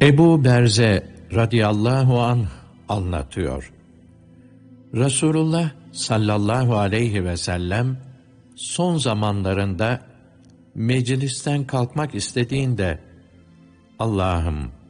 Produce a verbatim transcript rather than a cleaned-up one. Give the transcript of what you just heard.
Ebu Berze radıyallahu anh anlatıyor. Resulullah sallallahu aleyhi ve sellem son zamanlarında meclisten kalkmak istediğinde, Allah'ım